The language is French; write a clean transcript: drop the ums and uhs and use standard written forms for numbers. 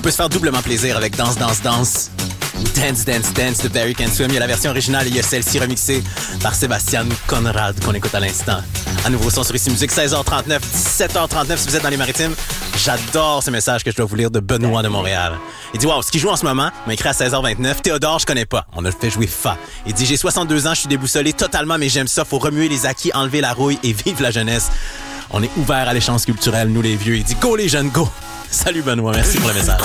peut se faire doublement plaisir avec Danse, Danse, Danse. Dance, Dance, Dance de Barry Can Swim. Il y a la version originale et il y a celle-ci remixée par Sébastien Conrad qu'on écoute à l'instant. À nouveau son sur Ici Musique, 16h39, 17h39 si vous êtes dans les Maritimes. J'adore ce message que je dois vous lire de Benoît de Montréal. Il dit « Wow, ce qu'il joue en ce moment m'a écrit à 16h29. Théodore, je connais pas. On a fait jouer Fa. Il dit « J'ai 62 ans, je suis déboussolé totalement, mais j'aime ça. Faut remuer les acquis, enlever la rouille et vive la jeunesse. On est ouvert à l'échange culturel, nous les vieux. » Il dit « Go les jeunes, go! » Salut Benoît, merci pour le message.